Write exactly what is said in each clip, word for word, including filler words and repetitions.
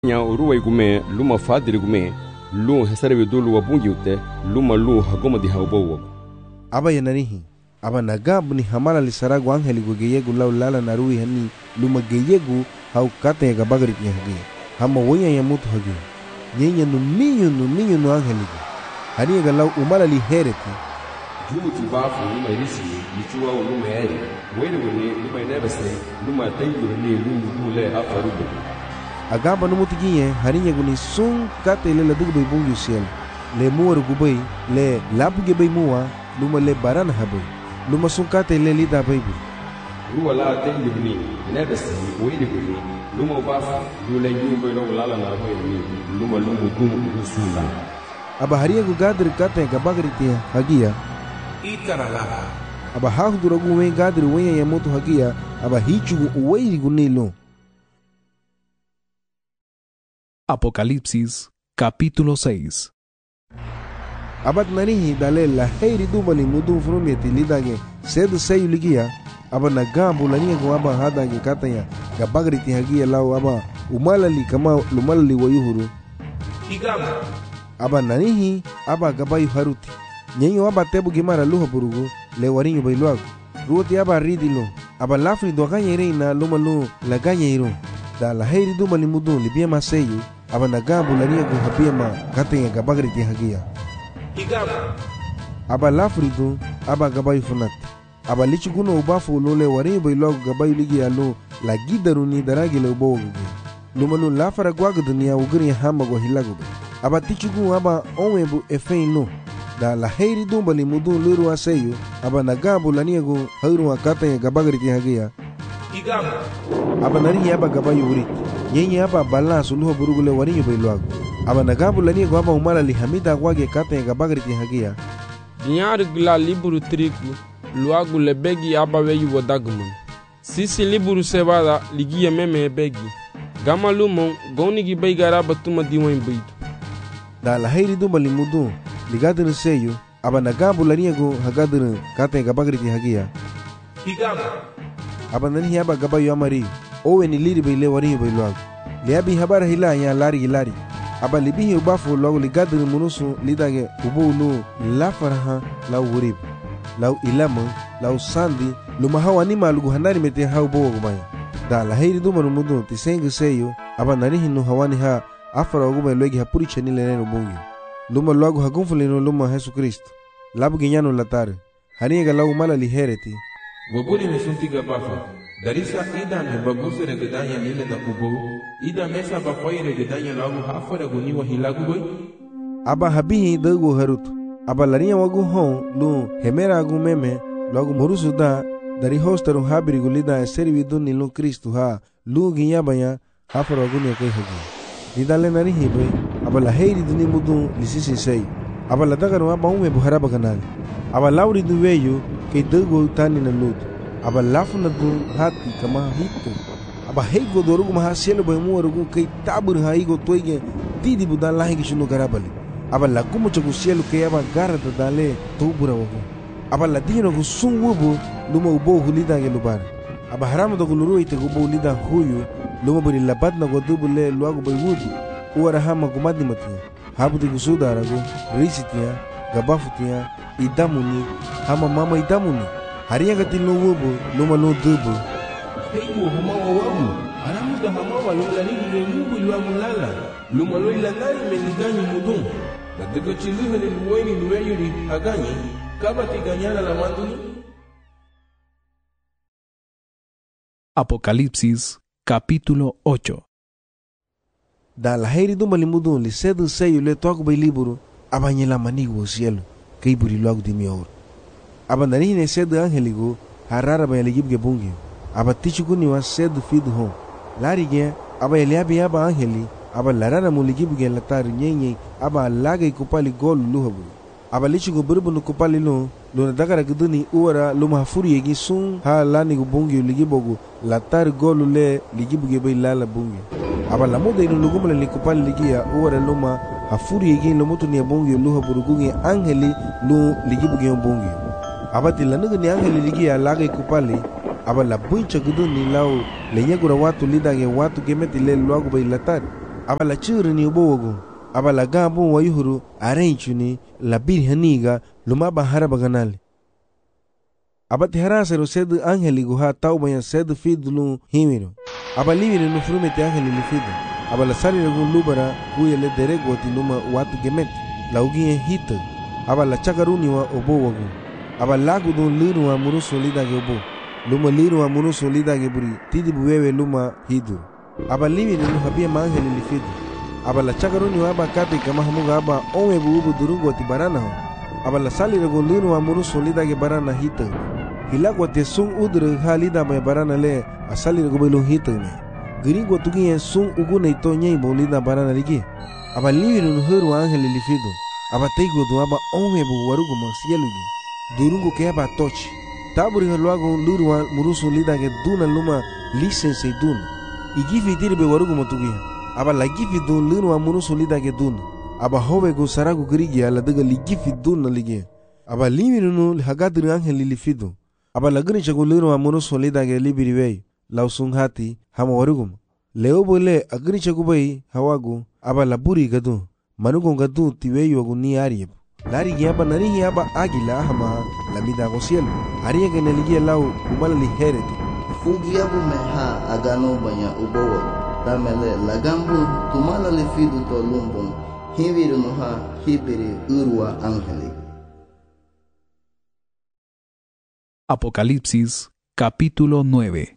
nya uruwa igume luma fadiri gume lu hesarebe dulu wabungi ute luma lu hagoma di haubowo aba yanarihi aba nagabu ni hamala li saragu angeli gu geyegu lau lala narui hani luma geyegu hau kata ya gabagari ti hagi hama wonya ya mutu hagi nyenya nu minyu nu minyu nu angeli gu hani ya lau umala li hereti juuti bafu luma irisi lichuwa u luma eri wele wene luma inebese luma tayu ni lungu dule afarubu agaba no mutiginye harinya guni sun kate le la dugu bay bungu siel le muor gubay le labuge bay muwa luma le baran habay luma sun kate le lida baybu ruwa la tengi ni nebesi wili guni luma bafu dule nyumba ro lala na bay ni luma lungu gumu usula aba hariya gu gadir kate gabagri ti hagia itarala aba hahu duragu we gadir wenya ya mutu hagia aba hichugu uweiri gunilo. Apocalipsis, capítulo seis. Abat narihi dale la heiri dumali mudu frumeti lidage sed seyu ligia aba nagambu lania go aba hadage katanya gabagriti hagia lau aba umalali kama lumalali wayuhuru igama aba narihi aba gabayu haruti nyenyo aba tebu gimara luha burugu le warinyo bailuagu ruoti aba ridilo aba lafri do ganya reina lumalu la ganya iru da la heiri dumali mudu libia maseyu aba nagambu lania go habia ma katanya gabagriti hagia igama aba lafridu aba gabayu funat aba lichiguno ubafu lole wari bailogu gabayu ligi alu la gidaruni daragi le ubo gugu lumalu lafara gwagu dunia ugiri hama go hilagu aba tichugu aba onwebu efein no da la heiri dumbali mudu luru aseyu aba nagabu lania go hairu akatanya gabagriti hagia igama aba nari aba gabayu urit nyenye aba bala suluho burugule wari bailogu aba nagabu lania go aba umala li hamida gwage katanya gabagriti hagia Dinyar gla liburu triku luagu lebegi aba weyu wadagman sisi liburu sebada ligia meme begi gama lumon goni gi beigara batuma diwan beidu da la heiri dumbali mudu ligadir seyu aba nagabu lania go hagadir katanya gabagriti hagia igama aba nani aba gabayu amari owe ni liri beile wari bailuagu liabi habara hila ya lari hilari aba libihi ubafu logo ligadir munusu lidage ubulu la faraha la urib la ilama la sandi luma hawa ni malugu hanari mete ha ubo gumaya da la heiri dumanu mudu tisengu seyo aba nani hinu hawani ha afara oguma logi hapuri chani leno bungi luma logo hagunfulino luma Yesu Kristo labu ginyano latare haniga la umala lihereti wabuli mesuntiga bafa darisa ida me baguse re gedanya lile da kubo ida mesa ba foire gedanya lagu hafara guni wa hilagu boy aba habihi dagu harut aba lariya wagu hon lu hemera gu meme lagu morusu da dari hostaru habiri gulida servi dunni lu Kristo ha lu ginya banya hafara guni kai hagi didale nari hibe aba la heiri duni mudu lisisi sei aba la dagaru aba ume buhara baganali aba lauri du weyu ke dagu tani na lut aba lafuna du hati kama hitu aba heigo dorugu maha selo bay muwarugu kai tabur ha igo toige didi budan lahi gishunu garabali aba la kumu chagu selo ke aba garata dale tubura wagu aba la dino gu sunwubu luma ubo hulida ge lubara aba haramu dogu luru ite gu bo lida huyu luma buri labadna go dubule luagu bay wudu uwara hama gumadni matia habuti gu sudaragu risitia gabafutia idamuni hama mama idamuni hariya gatilo wubu luma lo dubu heigo homa wawu aramu da hama wa lola ni le mubu luagu lala luma lo ilangai meliganyi mudun da daga chiluhe ni luweni luweyuri haganyi kaba tiganyana la manduni. Apocalipsis, capítulo ocho. Da la heiri dumbali mudu li sedu seyu le toaku bay liburu abanyela manigo cielo kay buri logo di mior aba nari ne sedu angeligo harara bay ligibge bungi aba tichugu ni wa sedu fidu hon lari ge aba eliabi aba angeli aba larara mu ligibge latar nyenye aba lagay kupali gol luhabu aba lichugu burbunu kupali lo lo dagara guduni uwara lo mahfuri yegi sun ha lani gu bungi ligibogu latar gol le ligibge bay lala bungi aba lamuda inu lugumala likupali ligia uwara luma hafuri yegi lo mutu ni bungi luha burugungi angeli lu ligibuge bungi abati lanuga ni angeli ligia lagay kupali aba la buncha guduni lao lenyagura watu lidage watu gemeti le luagu bay latar aba la chiri ni ubogo aba la gambo wa yuhuru arenchuni la birhaniga luma bahara baganali aba tiharasero sed angeli guha taubaya sed fidlu himiro aba livire no frumete angeli lifido aba la sali gun lubara kuyele deregoti numa watu gemet la ugie hita aba la chakaruni wa obogo aba lagu don liru wa muruso lida gebo luma liru wa muruso lida geburi tidi buwewe luma hidu aba livire no habia mangeli lifido aba la chakaruni wa aba kati kama hamuga aba onwe buubu durungoti barana ho aba la sali gun liru wa muruso lida ge barana hita hilagwa te sung udre halida me barana le asali go belu hita me gringo tugi sung uguna ito nyai bolida barana ligi aba livire no heru angeli lifido aba teigo do aba onwe bu warugo masielugi durungo ke aba tochi taburi halwago lurwa muruso lida ge duna luma license duna igifi dirbe warugo motugi aba la gifi dun lurwa muruso lida ge duna aba hobe go sarago grigi ala daga ligifi duna ligi aba livire no hagadri angeli lifido aba la gri chago lurwa muruso lida ge libiri wei lausung hati hama warugum leo bole agri chago bai hawago aba la buri gadu manugo gadu tiweyo go ni arieb lari gi aba nari gi aba agila hama la mida go cielo aria ge neligi lau umala li hereti fugia bu meha agano banya ubowo tamele lagambu tumala le fidu to lumbon hiviru no ha hibiri urwa angeli. Apocalipsis capítulo nueve.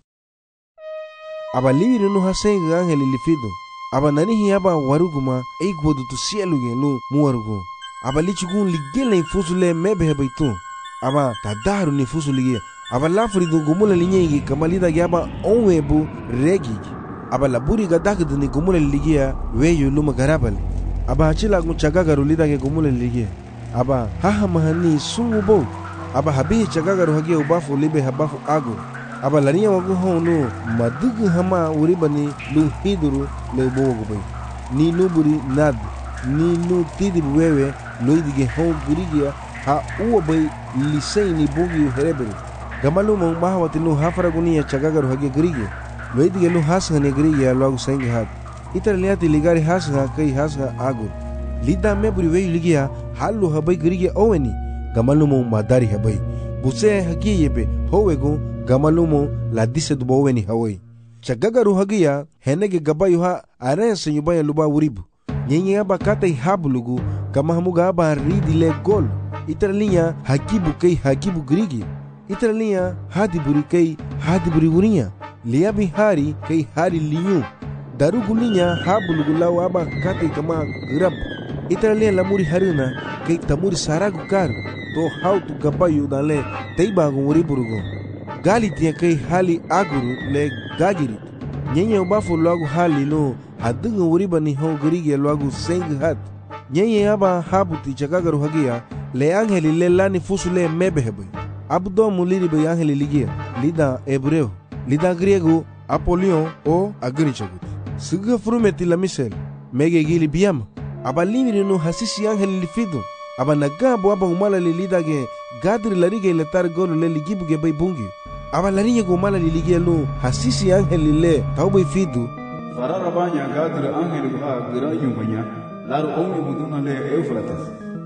Aba libiri no ha senga angeli lifido aba nani hi aba waruguma eigwodu tu cielo ge no muwarugo aba lichigun ligele fusule mebe hebaitu aba tadaru ni fusulige aba lafri do gumula linyegi kamalida ge aba onwebu regi aba laburi ga dagdu ni gumula ligia weyo luma garabale aba hachila gun chagagaru lida ge gumula ligia aba haha mahani sungubo aba habi chagagaru hage ubafu libe habafu ago aba lariya wagu hono madugu hama uribani lu hiduru le bogo bay ni nuburi nad ni nu tidi wewe loidige ho gurigia ha uwa bay lisay ni bogi herebere gamalu mo mahawati nu hafara gunia chagagaru hage gurigia loidige lu hasga ne gurigia lagu sengi hat itarliati ligari hasga kai hasga agur lida meburi we ligia halu habay gurigia oweni gamalu mo madari habay buse hagi yebe howego gamalumo la dise du boweni hawai chagagaru hagia henege gabayu ha arense nyubaya luba uribu nyenye aba kata hablugu kama hamuga aba ridi le gol itarlinya hakibu kai hakibu grigi itarlinya hadi buri kai hadi buri urinya liabi hari kai hari liyu darugulinya hablugu law aba kata kama grab itarlinya lamuri haruna kai tamuri saragu karu to how to gabayu dale teibagu uriburugo gali tia kai hali aguru le gagirit nyenye ubafu lagu hali no hadunga uribani ho grigi lagu seng hat nyenye aba habuti chagagaru hagia le angeli le lani fusule mebehebe abdo muliri be angeli ligia lida hebreo lida griego apolion o agrichagut suga frumeti la misel mege gili biam aba liviri no hasisi angeli lifido aba nagabo aba umala lida ge gadri larige le tar golo le ligibu ge bay bungi aba larinya go mala liligia lu hasisi angeli le taubai fidu farara banya gadri angeli ha gira yumbanya laru ongi muduna le Eufrates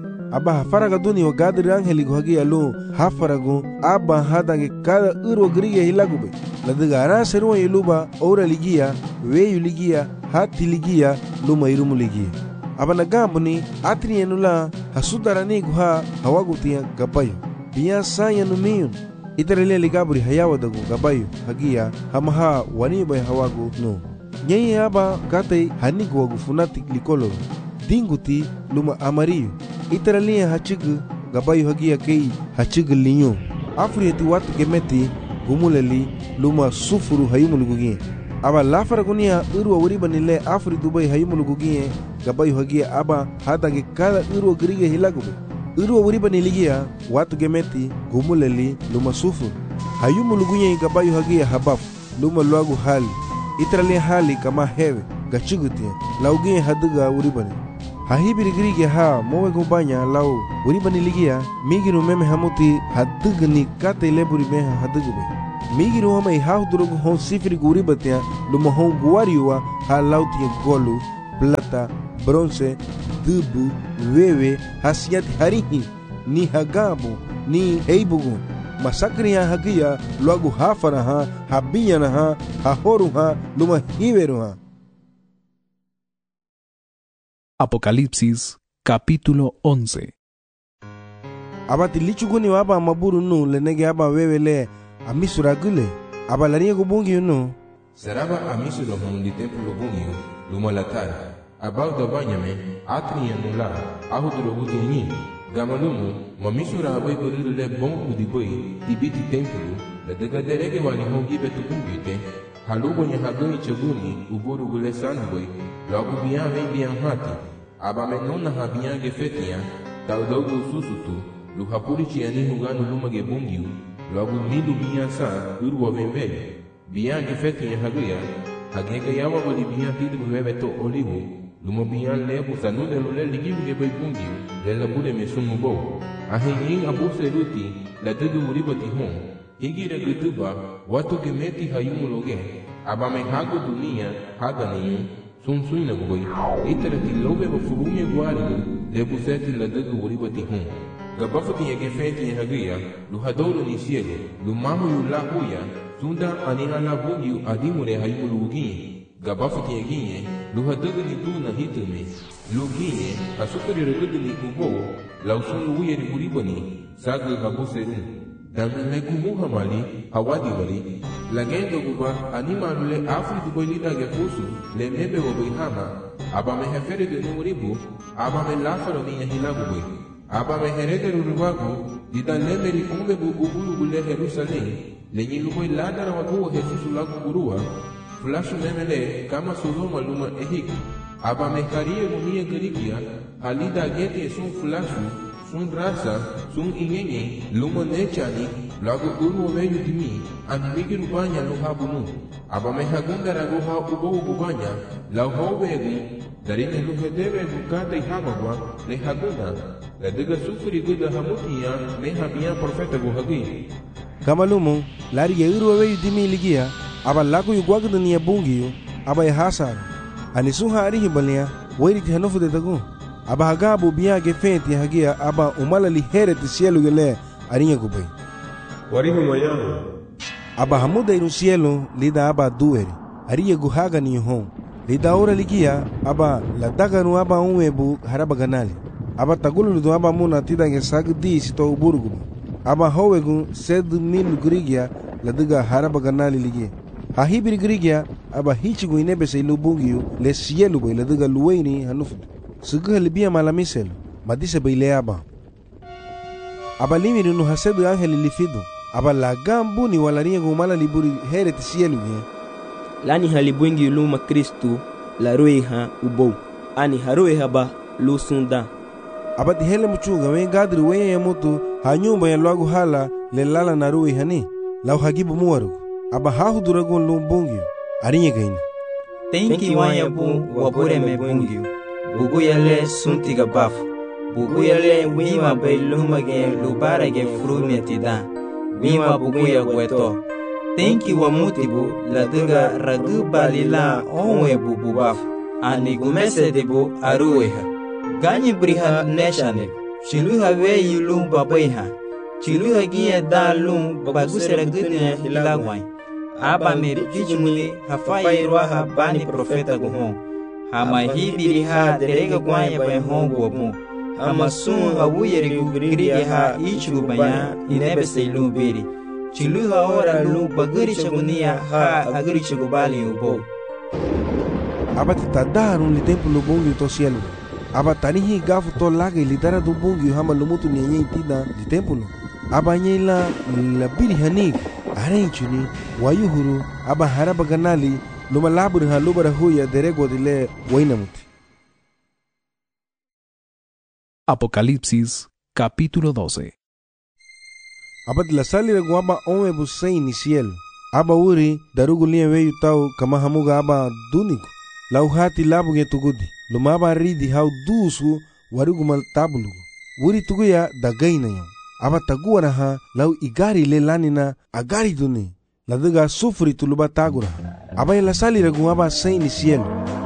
aba faraga duni o gadri angeli go hagia lu hafarago aba hadange kada uro grige hilagube ladiga ara seru yeluba ora ligia weyu ligia hati ligia luma irumu ligia aba nagambuni atrienula hasudarani guha hawagutia gabayo biya saya numiyun itarele ligaburi hayawa dagu gabayo hagia hamaha wani bay hawagu no nyeye aba kate hanigu wagu funati likolo dinguti luma amariyo itarele hachigu gabayo hagia kei hachigu linyo afrieti watu gemeti gumuleli luma sufuru hayumulugugie aba lafara gunia urwa uribani le afri dubai hayumulugugie gabayo hagia aba hadange kada urwa grige hilagube urwa uribani ligia watu gemeti gumuleli luma sufuru hayumulugugie gabayo hagia habaf luma luagu hali itrali hali kama hewe gachigutia laugie haduga uribani hahibiri grige ha mowe gumbanya lau uribani ligia migiru meme hamuti hadugni kate leburi meha hadugube migiru hama ihau durugu hon sifiri guri batia luma hon guariwa ha lauti golu plata, bronce, dubu, wewe, hasiati harihi, ni hagabu, ni heibugu. Masakri ha hagia, luagu hafara ha, habiyana ha, hahoru ha, luma hiveru ha. Apocalipsis capítulo once. Abati lichuguni waba maburu nu lenege aba wewe le amisura gule. Aba lariye gubungi nu. Saraba amisura hundi templo bungi luma latara. Abau da banyame atri yanula ahuduro gutini. Gamalumu mamisura abai buriru le bongu di boy tibiti templo la daga derege wani hongi betu bungi te. Halugo nya hagoi chaguni uburu gule sanboy. Logo bian vem bian hati. Aba menona ha bian gefetia. Taudogo susutu. Luhapuri chiani hugano luma gebungiu. Logo nidu bian sa urwa vembele. Bian gefetia haguya. Hagega yawa wali bian tidu bebeto olivo. Luma bian lebu sanude lule ligiu gebay bungiu. Lela bude mesumu bo. Ahenyin abuse ruti. La dudu uribati hon. Higire gutuba. Watu gemeti hayumu loge. Aba menhago dunia. Haganiyu. Sun suina boy, itarati lobe ba furume guari, lebu seti la daga uribati hum. Gabafati ya gefeti ya hagia, lu hadoro ni siele, lu mamu yu la huya, sunda aniha la bungi adimure hayulu uginye. Gabafati ya ginye, lu hadaga ni duna hitume, lu ginye, asukari regudu ni ubo, la usunu uye ni uribani, saga habuserun. Damile kumuha mali, hawadi wali, lagendo guba animalule afri duboy lida gefusu, le mebe waboy hama, aba me hefere de numuribu, aba me lafaro ni yahilagu boy, aba me herede ruruwagu, dida lemeri umbebu uburu gule Jerusalem, le nyiluboy ladara wakuwa Jesusu lagu burua, flashu memele kama Sodoma luma ehik, aba me kariye gumia gerikia, halida gete sun flashu, sun rasa, sun ingenye, luma nechani, lago uru weyu dimi, animigi rubanya luhabunu. Aba mehagunda raguha ubo ububanya, lau howegu, darine luhedebe bukata ihamagwa, lehaguna, la diga sufri guda hamutia, mehabia profeta guhagi. Kamalumu, lari ya uru weyu dimi ligia, aba lagu yugwagda niya bungiyu, aba ya hasaru. Anisuha arihi balia, wairi tihanofu de tagu. Aba hagabu biya gefenti hagia aba umala li hereti cielo gele arinha gubay. Warihu mayangu. Aba hamuda inu cielo lida aba dueri. Arinha guhaga ni hon. Lida ora ligia aba la daganu aba unwebu haraba ganali. Aba tagulu ludu aba muna tidange sagdi sito uburugu. Aba howegu sed mil grigia la diga haraba ganali ligia. Hahibiri grigia aba hichigu inebe se lubungiu le cielo boy la diga luweni hanufudu. Suguha libia malamiselo, madise baile aba. Aba limiri nu hasedu angeli lifidu. Aba lagambu ni walaringa gumala liburi hereti sielu ye. Lani halibwengi luma Kristu la roeha ubou. Ani haroeha ba lu sunda. Aba tihele mchunga wen gadri wen ya mutu hanyumba ya luagu hala le lala na roeha ni. Lau hagibu muwarugu. Aba hahu duragun lumbungi. Arinye gaina. Tenki wanya bu wabure me bungi. Bugu yale suntiga bafu. Bugu yale wima bay lumage lubarage frumetida. Wima bugu ya gweto. Tenki wa mutibu la diga ragu balila onwe bubu bafu. Ani gumese debu arueha. Ganyi briha neshane. Chiluha we yulum babayha. Chiluha giye da lum bagusera gudine hilagwany. Aba me pichmuli hafaye roha bani profeta guhon. Hama hibiri ha derega gwanya bay hongo mu. Hama sun hawuyeri gugri ha ichu banya inebe seilu biri. Chilu ha ora lu baguri chagunia ha aguri chagubali ubo. Aba titadaru li tempo lu bungi to cielo. Aba tanihi gafu to laga lidara du bungi hama lumutu nyenye tida li tempo lu. Aba nyela la biri hanik arenchuni wayuhuru aba haraba ganali luma laburi ha lubara huya derego dile wainamuti. Apocalipsis capítulo doce. Abad la salira guaba onwe busei ni cielo. Aba uri darugu liye weyu tau kama hamuga aba duniku. Lau hati labu ge tugudi. Luma aba ridi hau dusu warugu mal tabulugu. Uri tuguya dagaina yau. Aba taguara ha lau igari le lanina agari duni. La diga sufri tuluba tagura. Aba la salira guaba sei ni cielo.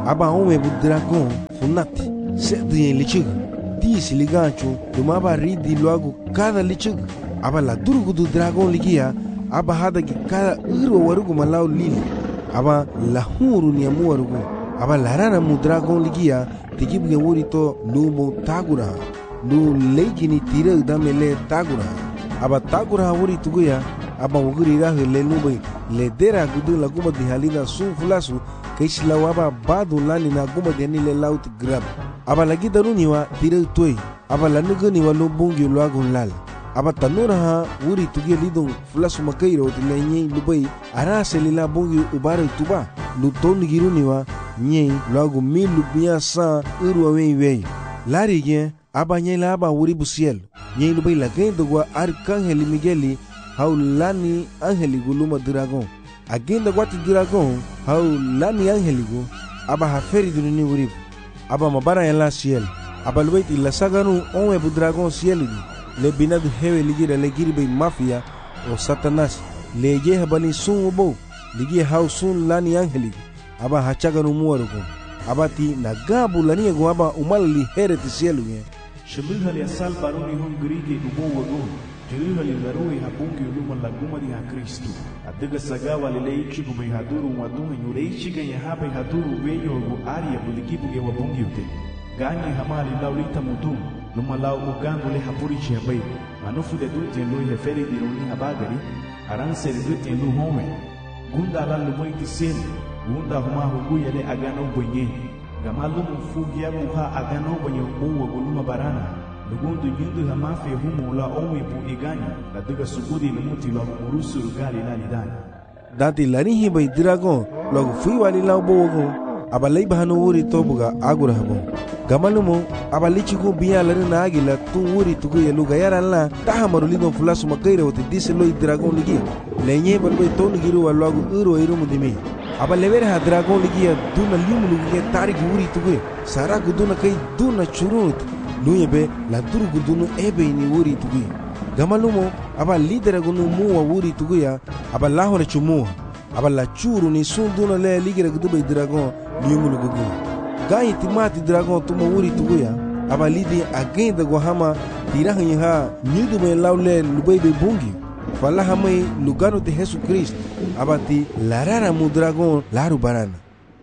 aba ome bu dragon funati sedien lichig disi ligancho luma aba ridi logo cada lichig aba la durgu du dragon ligia aba hada gi cada uro warugu malau lili aba la huru ni amu warugu aba la rana mu dragon ligia tigibu ge wuri to lumo tagura lu leigi ni tira damele tagura aba tagura wuri tuguya aba wuguri ra le lubai le dera gudu la guma di halina su fulasu kaisla waba badu lani na guma de ni le laut grab aba lagi daruni wa tira toy aba lanugo ni wa lobungi lo agun lal aba tanura ha wuri tugi lidon fulasu makairo de lenyi lubai ara selila bungi ubare tuba lu toni giruni wa nyi lo agu mil lubia sa uru we we lari ge aba nyi la aba wuri busiel nyi lubai la gendo gwa arcangel migueli haulani angeligu luma dragon agenda gwati dragon haulani angeligu aba haferi dunini wuribu aba mabara ya la ciel aba lubaiti la saganu onwe bu dragon ciel di le binadu hewe ligira le giribe mafia o satanas le je habali sun ubo ligi hau sun lani angeligu aba hachaganu muwarugo aba ti nagabu lani ego aba umali hereti ciel ye shibihali ya sal baruni hum grige ubo wago Jilihali larui habungi uluma laguma di ha Kristu. Adiga sagawa lileichi gume haduru wadunga yureichi ganya hape haduru weyo gu aria bulikibu ge wabungi ute. Gani hamali laulita mudum. Luma lau ugangu le hapurichi habai. Manufu de dutien lui heferi diruni habagari. Aranse de dutien lu home. Gunda la lumoiti seli. Gunda huma huguya le agano bwenye. Gamalumu fugia muha agano bwenye uwa guluma barana. Lugundu yundu hamafe humu la omi bu iganya la duga sugudi lumuti la murusu gali la lidani dati lani hi bai dragon logo fui wali la bogo abalai bahano wuri tobuga agura habo gamalumo abali chigu biya lari na agila tu wuri tugu yelu gayara la taha marulidon fulasu makaira wote dise loi dragon ligi lenye balbai tonu giru wa logo uro iru mudimi abalevere ha dragon ligi ya duna liumu lugi tariki wuri tugu sara guduna kai duna churut luye be la duru gudunu ebe ni wuri tugu gamalumo aba lidera gunu muwa wuri tugu ya aba lahore chumuwa aba la churu ni sunduna le ligera gudube dragon liumulu gugu gayi timati dragon tuma wuri tugu ya aba lidi agenda go hama dirahanyi ha nyudu me laule lubebe bungi fala hamai lugano de Jesu Cristo aba ti larara mu dragon laru barana.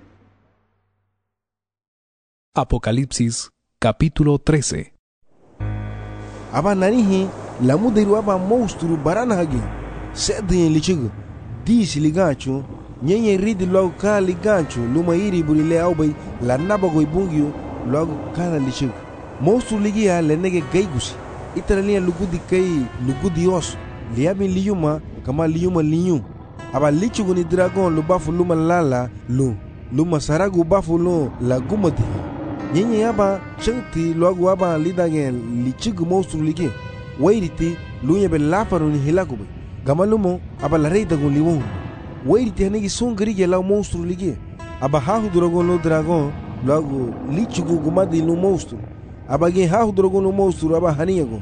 Apocalipsis capítulo trece. Aba narihi la mudiru aba monstru barana hagi sedin lichigu disi ligancho nyenye ridi logo ka ligancho luma iri burile aubai la nabago ibungio logo kana lichigu monstru ligia le nege gaigusi italian lugudi kai lugudi os liabi liyuma kama liyuma liyu aba lichigu ni dragon lu bafu luma lala lu luma saragu bafu lu la gumati nyenye aba chengti logo aba lidagen lichigu monstru ligi wairiti luye be lafaru ni hilakubai gamalumo aba la rei dagun liwon wairiti hanegi songri ge la monstru ligi aba hahu dragon lo dragon logo lichigu gumadi lo monstru aba ge hahu dragon lo monstru aba haniyago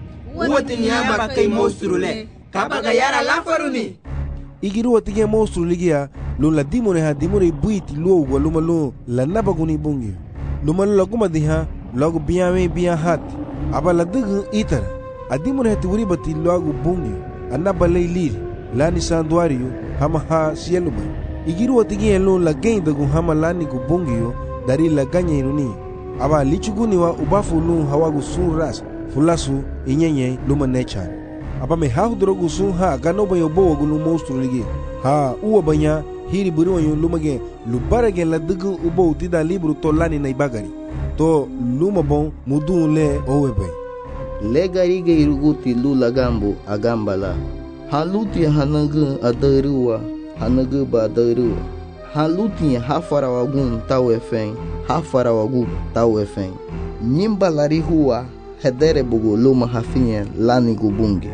wati ni aba kai monstru le kaba ga yara lafaru ni igiru wati ge monstru ligi ya lo la dimone ha dimone buiti lo go lo malo la nabaguni bungi luma lo gumadi ha logo biame bia hat aba la dugu itara adimune hati wuri bati logo bungi anaba leili lani sanduario hama ha sieluba igiru watigi elo la genda gu hama lani gu bungio dari la ganya iruni aba lichuguni wa ubafu lu hawagu sun ras fulasu inyenye luma nechan aba me ha drogu sun ha ganoba yo bo gu lu monstru ligi ha uwa banya hiri buri wa yo lumage lubarage la dugu ubo tida libru to lani na ibagari to luma bon mudun le owebe legariga iruguti lula gambo agambala haluti hanagu adaruwa hanagu badaruwa haluti hafarawagun tawefen hafarawagu tawefen nyimbalari huwa hedere bugu luma hafinye lani gubunge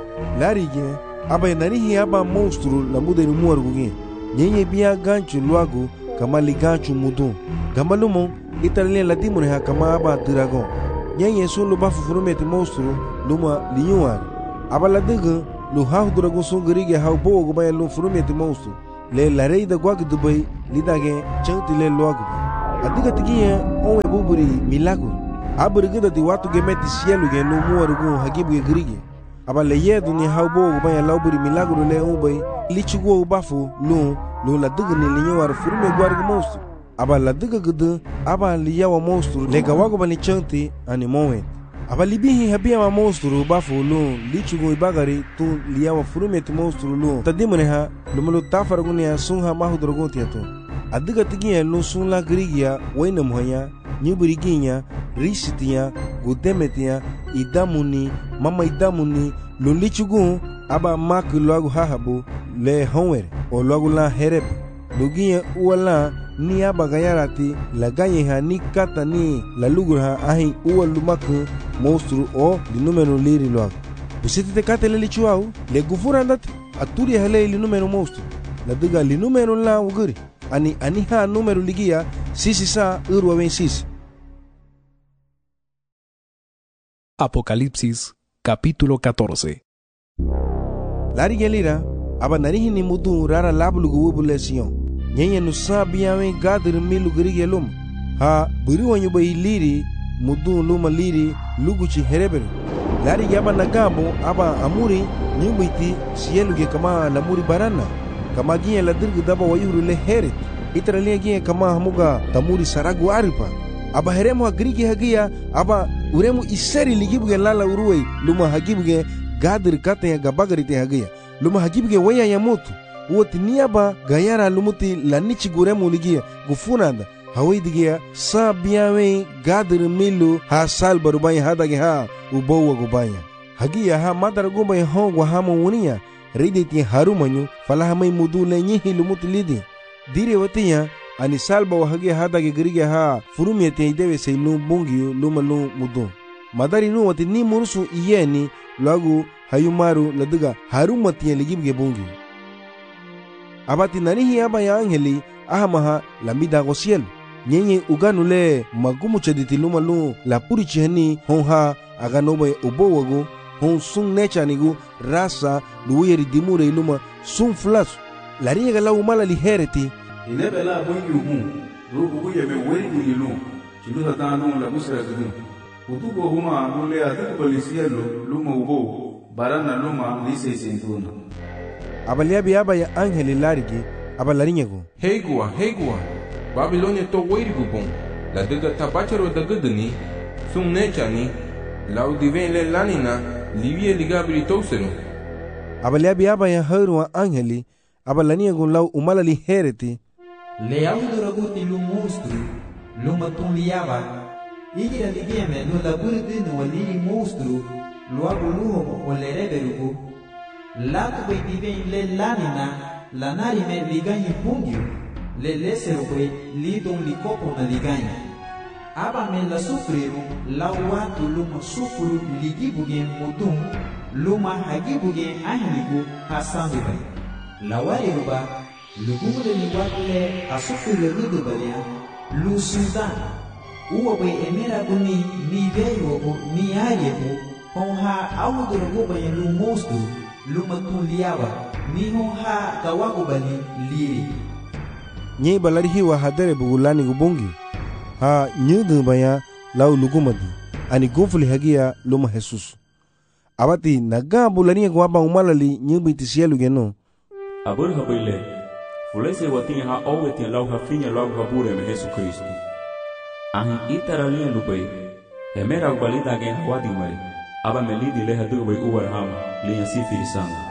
larige aba narihi aba monstru la mudenu muargugi nyenye bia ganchu luagu kama liganchu mudun gamalumo italien la dimune ha kama aba dragon nyenye sun lu bafu furumeti monstru luma liyuan abala dege lu hahu dragon sun gerige hau bo go bay lu furumeti monstru le la rei da gwag dubai lidage changti le luagu adiga tigiya onwe buburi milagro aburi gida di watu gemeti cielo ge no muaru gun hagibu ge grige aba le yedu ni haubo go banya lauburi milagro le ubay lichugo bafu lu lu la diga ni linyo war furume gwarga monstru aba la diga gida aba liyawa monstru le gawago bani chanti ani mowen aba libihi habia ma monstru bafu lu lichugo ibagari tu liyawa furume ti monstru lu tadimune ha lumulu tafargunia sunha mahudrogon tiato adiga tigiya lu sun la grigia wayna mohya nyubiriginya risitiya gudemetiya idamuni mama idamuni lu lichugo aba mak logo hahabu le honwer o logo la hereb lugiya uwala ni aba gayarati la gaye ha ni kata ni la lugur ha ahi uwa lumaku monstru o di numero liri logo busiti te kate le lichuau le gufura ndat aturi hale li numero monstru la diga li numero la uguri ani ani ha numero ligia sisi sa urwa wen sisi. Apocalipsis capítulo catorce. Lari gelira aba narihi ni mudu rara lablugu wubule siyon nyenye nusa biyawe gadir milu grige lum ha buri wanyu bay liri mudu luma liri luguchi herebere lari yaba nagabo aba amuri nyumbiti sieluge kama lamuri barana kama giye la dirgu daba wayuru le heret itara le giye kama hamuga tamuri saragu aripa aba heremu agrige hagia aba uremu iseri ligibuge lala uruwe luma hagibuge gadir kate gabagari te hagia luma hagibuge waya ya motu woti niaba gayara lumuti lanichi guremu ligia gufunanda hawaidigia sa biyawe gadir milu ha sal barubaya hadage ha ubowa gubaya hagia ha madar gumba hongwa hamu wunia riditi harumanyu falahamai mudu le nyihi lumuti lidi dire watiya ani salba wa hagia hadage grige ha furumiyete idewe se lu bungiyu luma lu mudu madari nu wati ni murusu iyeni lagu hayumaru ladiga harumatiya ligibge bungiyu abati nanihi aba ya angeli ahamaha lambida gosiel nyenye uganule magumu chediti luma lu la puri chihani honha aganobe ubowagu hon sun nechanigu rasa luweri dimure iluma sun flasu lariga la umala lihereti inebe la bongi umu rugu buye me weri unilu chiluta tanu la busra gudu utugo huma nule atu polisielo luma ubo barana luma lise sentuna abaliabi aba ya angeli larigi abalarinyego heigua heigua Babilonia to weri gubon la diga tabacharo da gudni sun nechani lau diven le lanina livie ligabri tosenu abaliabi aba ya haruwa angeli abalaniego lau umala lihereti le auduraguti lu monstru lu matunliaba igira ligieme lu laburidinu waliri monstru lu abuluho o le reberugu latu bai diven le lanina lanari me liganyi pungyu le lesero bai lidon likopo na liganyi aba me la sufriru la watu luma sufuru ligibuge mudum luma hagibuge ahligu hasandu bai la wariruba lugumule ni wakle asufuru ludu balia lu sudan uwa bai emera guni ni veyo ni ayebo honha awuduru bai lu mostu luma tuliaba ni honha kawago bali liri nye balari hiwa hadere bugulani gubungi ha nyudu baya lau lugumadi ani gufuli hagia luma Jesus abati naga bulani gwaba umalali nyubi tisielu geno abur habile fulese wati ha oweti lau ha finya lau ha bure me Jesus Kristo ahi itaralien lubai emera balita ge hawadi mai aba melidi le hadu bai uwar ham le sifiri sang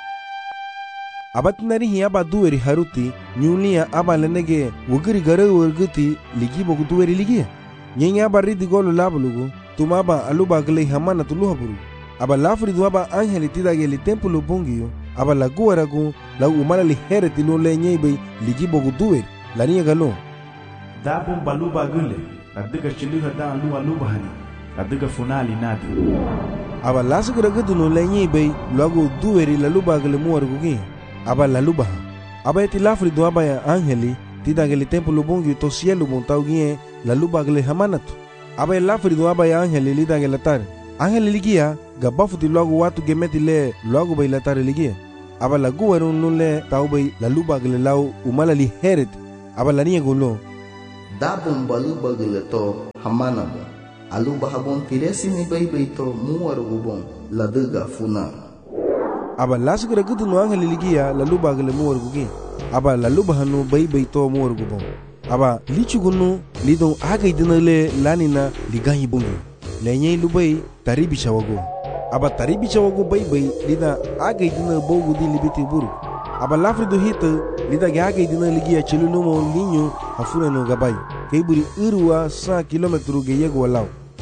abati nari hi aba duweri haruti nyulia aba lenege wugiri gare wurguti ligi bogu duweri ligi nyenya aba ridi golu labulugu tumaba aluba gele hamana tuluhaburu aba lafri duaba angeli tidage li tempulu bungiyo aba laguaragu la umala li hereti lo le nyebe ligi bogu duweri la niya galo dabum baluba gule adiga chiluha da alu aluba hani adiga funali nadu aba lasugira gudu le nyebe lagu duweri la luba gele muargu gi aba la luba aba eti lafri do aba ya angeli tidage li tempulu bungiyo to cielo montau gi la luba gele hamanatu aba lafri do aba ya angeli lidage latar angeli ligia gabafuti lagu watu gemeti le lagu bay latar ligia aba la guwaru nule tau bay la luba gele lau umala li heret aba la niya gulo dabum balu bagile to hamanabo alu bahabon tiresi ni bay bay to muwar gubon laduga funa aba lasgra gudu no angel ligia lalu bagile muwar gugi aba lalu bahanu bay bay to muwar gubon aba lichugunu lidon agay dinale lanina liganyi bungi lenye lubai taribi chawago aba taribi chawago bay bay lida agay dina bogu di libiti buru aba lafrido hita lida ga agay dina ligia chelunumo linyo afuna no gabay kay buri irwa cent kilometros ge yego lao.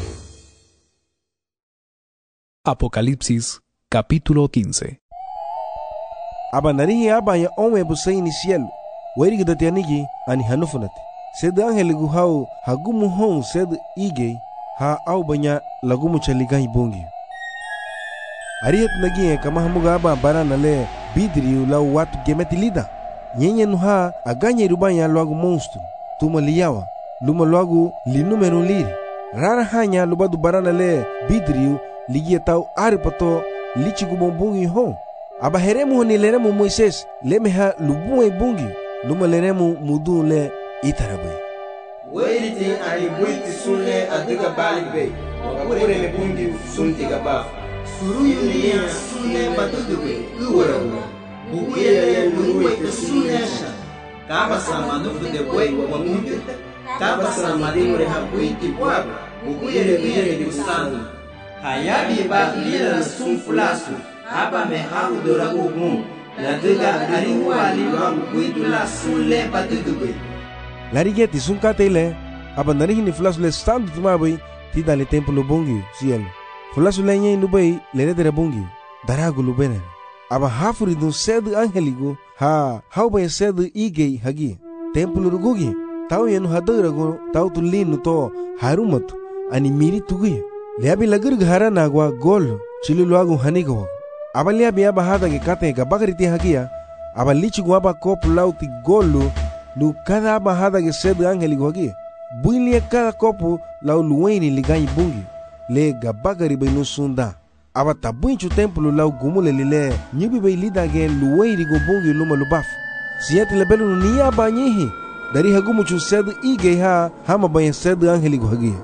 Apocalipsis capítulo quince. Aba narihi aba ya onwe busay ni cielo weri gidati anigi ani hanufunati sed angel gu hau hagumu hon sed ige ha au banya lagumu chaligai bongi ariat nagi kama hamuga aba barana le bidriu la watu gemeti lida nyenye nuha aganye rubanya lagu monstro tuma liyawa luma lagu li numero liri rara hanya lubadu barana le bidriu ligia tau aripato lichigu bombungi hon aba heremu ni leremu Moises lemeha lubuwe bungi luma leremu mudu le itarabai Weiriti ani buiti sunle adiga balibe wapure me bungi sunti gaba suru yunia sunle badugwe uwarawa bukuye le luwe te sunesha kaba samanu fude boi wa mungu kaba samadi ha buiti bwabo bukuye le buye de sandu hayabi ba lila sun fulasu aba me haru dorago gum la diga ari wali wa buitu la sunle badugwe larigeti sunkatele aba narihi ni flasu le sandu tumabai tida le templo bongi cielo flasu le nyen lubai le redere bongi daragu lubene aba hafuri dun sed angeligo ha hauba sed ige hagi templo rugugi tau yenu hadarago tau tu linu to harumatu ani miri tugi le abi lagur ghara nagwa gol chilu agu hanigo aba le abi aba hada ge kate ga bagariti hagia aba lichi gwa ba kop lauti golu lu cada aba hada ge sed angeligo hagi builia cada copo lau luweni liganyi bungi le gabagari bay no sunda aba tabuinchu templo lau gumule lile nyibi bay lida ge luweni go bungi luma lubaf siyati lebelu ni aba nyihi dari hagumu chu sed ige ha hama bay sed angeli go hagi.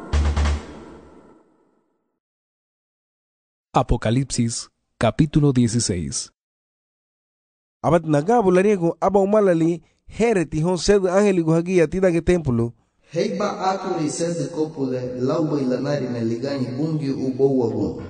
Apocalipsis capítulo dieciséis. Abat nagabu lariego aba umalali hereti hon sed angeli go hagi atida ge templo Heiba aturi sede kopule lauba ilanari ne ligani bungi ubo wagun.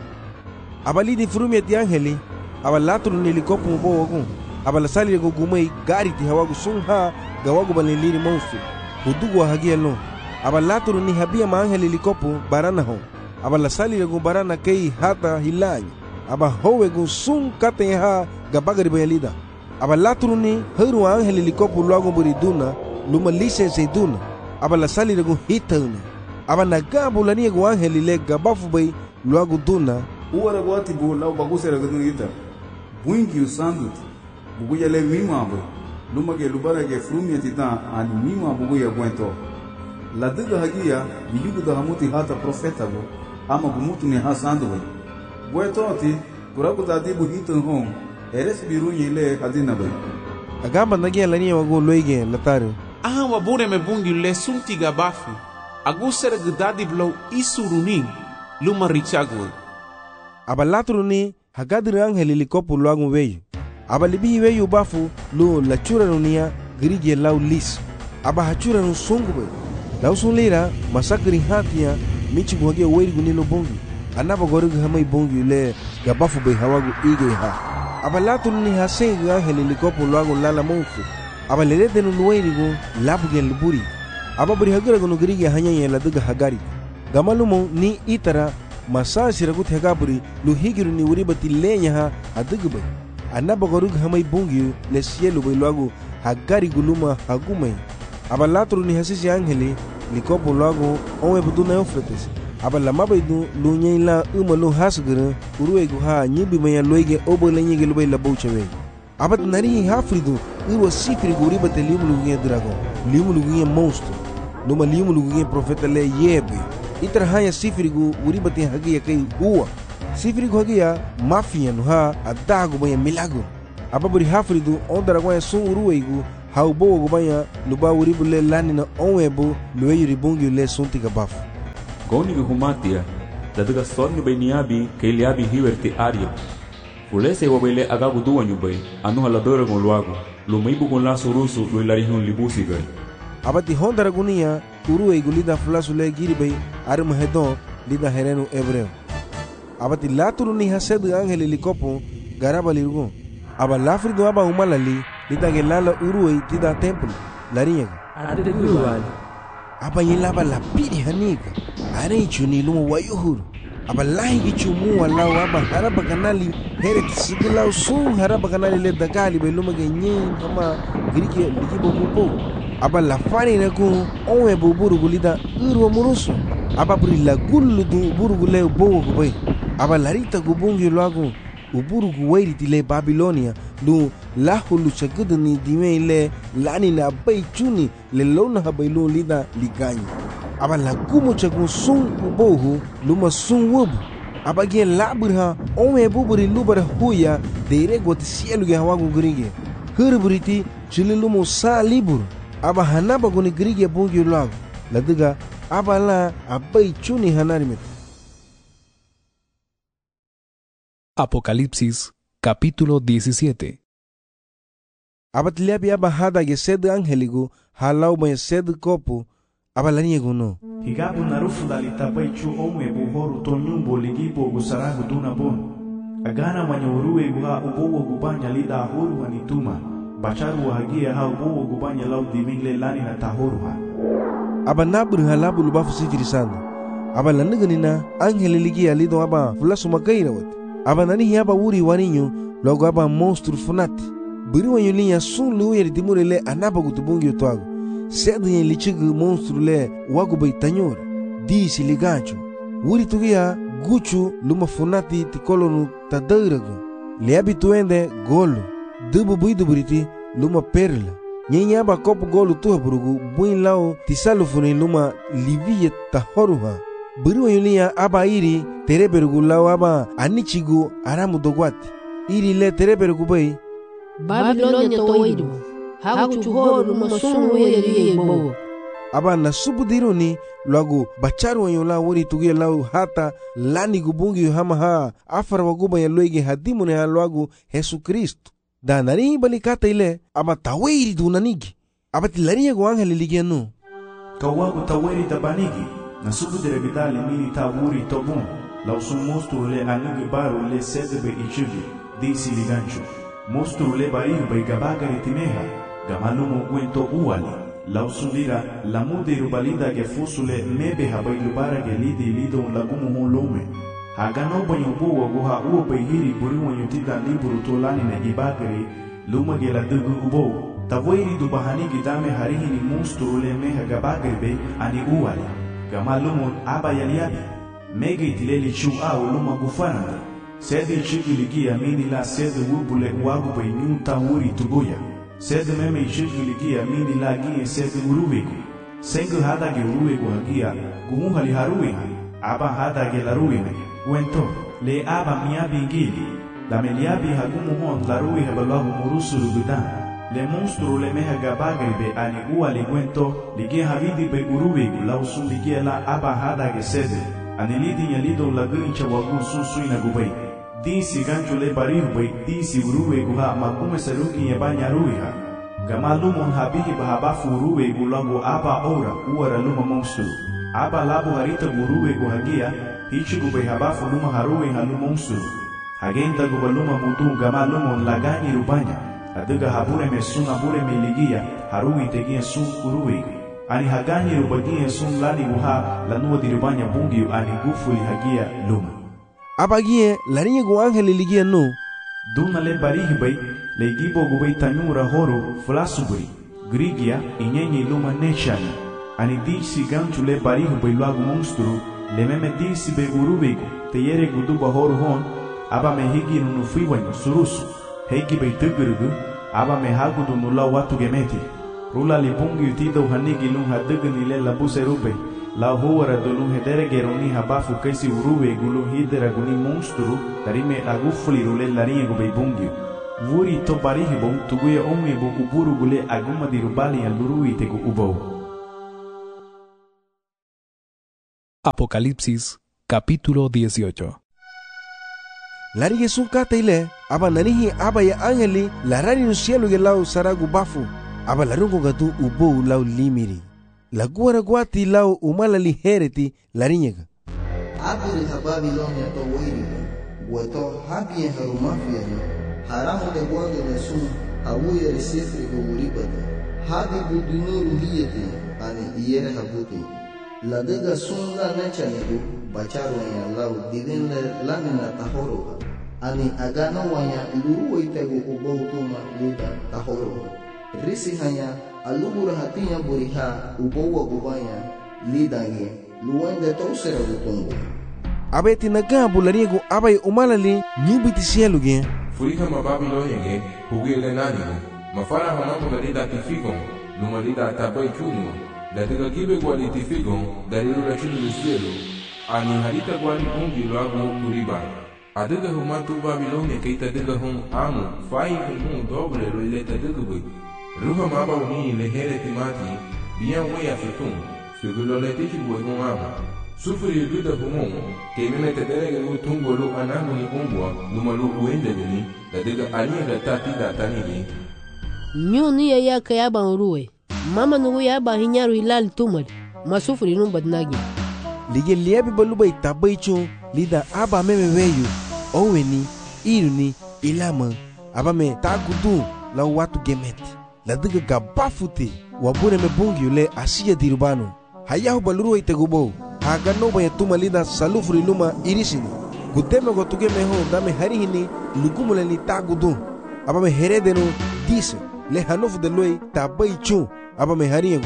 Abali di frumi ati angeli, abalaturu ni likopu ubo wagun. Abalasali go gumei gari ti hawagu sunha gawagu baliliri monstru. Udugu wa hagia no. Abalaturu ni habia ma angeli likopu barana hon. Abalasali go barana kei hata hilanyi. Aba howe go sun kate ha gabagari bayalida. Abalaturu ni heru angeli likopu luagu buriduna luma lisense duna. Aba la sali rego hitana aba nagabu la niego angeli le gabafu bay luagu duna uara gwati bu lau baguse rego ita buingi usandut bugu ya le mima bo luma ke lubara ke frumi tita ani mima bugu ya gwento la diga hagia biyugu da hamuti hata profeta bo ama gumutu ne hasandu bay gwento ati kuraku da dibu hitan hon eres birunye le hadina bay agamba nagia la niego go loige lataru aha wabure me bungi le sunti gabafu agusere gdadi blow isurunin luma richagwe abalatru ni hagadri angeli likopu luagu weyu abalibi weyu bafu lu la chura runia grige lau lis aba hachura nu sungu be lau sunlira masakri hatia michi guhage weri gunilo bongi anaba gorugu hamai bongi le gabafu be hawagu ige ha abalatru ni haseng angeli likopu luagu lala monfu aba lelete nu nuwairigo labugen luburi aba buri hagira gono grige hanyanya la duga hagari gamalumo ni itara masa siragut hagaburi lu higiru ni uribati lenya ha adugbe anaba gorug hamai bungi le sielu bay luagu hagari guluma hagumai aba latru ni hasisi angeli likopo luagu onwe buduna ofretes aba lamabai du lu nyela umalu hasgere uruego ha nyibi maya loige obo lenyege lubay labouchewe abat nari hafridu irwa sifri guri bate limulugunya dragon limulugunya monstro numa limulugunya profeta le yebe itra haya sifri gu guri bate hagia kai huwa sifri gu hagia mafia no ha adago baya milago ababuri hafridu on dragon sun uruweigu hau bo gubanya luba uribu le lani na onwebu lueyuri bungi le sunti gabafu. Goni guhumatia, dadaga sonni bay niabi ke liabi hiwerti aria. Fulese wabele agagu duanyu bay, anu haladora gon luago, lumaibu gon la surusu lu larihun libusi gay. Abati hondara gunia uru igulida fulasu le giri bay arum hedon lida herenu ebreu. Abati laturu ni hasedu angeli likopo garaba lirgo. Aba lafrido aba umalali lida gelala uru tida templo laringa. Aba yilaba la pidi hanika. Are chuni lumu wayuhur. Aba lahi gichumu walau aba haraba kanali heret sigilau sun haraba kanali le dagali be luma genyin ama girike likibo kupo. Aba la fani na ku onwe buburu gulida uru murusu. Aba buri la gullu du buru gule bowo kubai. Aba larita gubungi lagu uburu guwairi tile Babilonia lu lahulu chagudu ni dime ile lani na bay chuni le lona habaylu lida liganyi. Aba lagumu chagu sun ubohu luma sun wubu. Aba ge laburha onwe buburi lubara huya deire goti sielu ge hawagu grige. Hurburiti chili lumu sa liburu. Aba hanaba guni grige bungi lagu. Ladiga aba la abay chuni hanarimit. Apocalipsis, capítulo diecisiete. Abatliabi abahada ge sed angeligu halau ba sed kopu abalaniego no. Higabu narufu dalitapai chu ome buhoru tonyumbo ligibo gusaragu dunabon. Agana manyuruwe guha ubowo gubanya lida ahuru wanituma. Bacharu wahagia ha ubowo gubanya lau dimingle lani na tahoru ha. Abanabru halabu lubafu sifirisanda. Abalaniganina angeli ligi alido aba fulasu makaira wati. Aba nani hiaba wuri warinyo logo aba monstru funati. Biri wanyo linya sun luye ritimure le anaba gutubungi utwago. Sedu yen lichigu monstru le wagu bay tanyora. Disi ligancho. Wuri tugia guchu luma funati tikolonu tadairago. Leabi tuende golo. Dubu buidu buriti luma perla. Nyenye aba kopu golo tuha burugu buin lao tisalu funi luma liviye tahoruha. Biri wanyo linya aba iri tereberugu lao aba anichigu aramu dogwati. Iri le tereberugu bay Babilonia toidu hagu chuhoru masunu yeri yebo. Aba nasubu diruni lagu bacharu wanyola wori tugia lau hata lani gubungi hama ha afara waguba ya loige hadimu ne lagu Yesu Kristo. Da nari balikata ile aba tawiri dunanigi. Aba tilariya go angeli ligiano. Kawagu tawiri tabanigi nasubu direbidali mini tawuri tobun lau sumustu le anigi baru le sedebe ichigi disi ligancho. Mostru le bariu bay gabagari timeha, gamalumu guento uali, lausundira la mude rubalida ge fusule mebe habay lubara ge lidi lido lagumu hon lome. Hagano banyo buwa guha uwa bay hiri buri wanyo tida liburu tolani na ibagari, luma ge la dugu ubo. Tavoiri du bahani gidame harihini mostru le meha gabagari bay ani uali, gamalumu aba yaliabi, mege itileli chu au luma gufananda. Sede chigiligia mini la sede wubule wagu bay nyunta wuri tugoya. Sede meme chigiligia mini la gie sede uruwegu. Sengu hada ge uruwegu hagia, gumuhali haruwe aba hada ge laruwe Wento, le aba miabi ngili. La meliabi hagumu hon laruwe habalahu murusu rubidan. Le monstru le meha gabagribe ani ua li gwento, ligia havidi bay uruwegu la usun ligia la aba hada ge sede. Anilidi nyalido la grincha wagu susui na gubay. Disi gancho le barihu bay disi uruwe guha makume saruki yabanya ruiha. Gamalumon habihi bahabafu uruwe gulago aba ora uara luma monstru. Aba labu harita uruwe guhagia hichi gubay habafu luma haruwe halu monstru. Hagenda gubaluma mudu gamalumon lagani rubanya. Aduga habure me sun habure me ligia haruwe tegia sun uruwe. Ani hagani rubagia sun lani guha lanua dirubanya bungi ani gufuli hagia luma. Abagie larinya go angeli ligia no. Duna le barihi bay le gibo gubay tanyura horo flasuburi. Grigia inyenye luma nechani. Ani disi ganchu le barihi bay luagu monstru le meme disi be urubegu te yere guduba horo hon aba me higi nunufiwanyo surusu. Hegi bay tugurugu aba me hagudu nula watu gemeti. Rula li bungi utido hanigi lung hadugni le labuse rube. La huara dulu hedere geroni habafu kaisi uruwe gulu hidera guni monstru tarime agufuli rule larinye gubay bungio. Vuri to barihibo tuguya omebo uburu gule aguma dirubali al lurui tegu ubo. Apocalipsis capítulo dieciocho. Lari Jesús kataile aba nanihi aba ya angeli larari no cielo ge lau saragu bafu aba larungo gatu ubo lau limiri la guara guati lau umala lihereti larinyega abiri ha Babilonia to wiri weto habie harumafia haramu de bonde de sun awuye resifri go uribata hadi budunuru liyete ani iyere habuti la dega sun la nechanigu bacharo ya lau didin le lanina tahoro ani agano wanya luru itego ubotuma lida tahoro risi hanya alubura hatinya buriha ubowa gubanya lidange luwende tosera gutongo abeti nagambu lariego abai umalali nyubiti cielo ge furiha ma Babilonia ge hugele nanigo mafara hamamu lida tifigon lumalida tabai chuno la dega kibe gwali tifigon dalilu la chini cielo ani harita gwali bungi lagu kuriba adega humatu Babilonia keita dega hum amu fai hum doble lo ileta dega bui ruha maba uni le here timati bien we afetun segulo le tichi bui hum aba sufri duda humon ke meme te dega lu tungolo anangu ni umbwa numalu uende ni la dega alia da tati da tanini nyuni ya ya kayaba uruwe mama nugu ya ba hinyaru hilal tumad masufri num badnagi lige liebi balubai tabaicho lida aba meme weyu oweni iruni ilama aba me tagudu la watu gemet la diga gabafute wabure me bungi ule asiya dirubano hayahu baluru itegubo haga no baya tuma lida salufri luma irisini gudeme go tugeme ho dame harihini lugumule ni tagudu aba me heredeno dise le hanofu de loi tabaicho aba me hariego